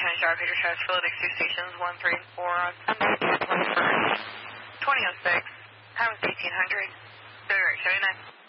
County Sheriff Pedro Travis Field, X2 stations 1, 3, and 4 on Sunday, June 21st, 2006. Time was 1800. 30 right, 79.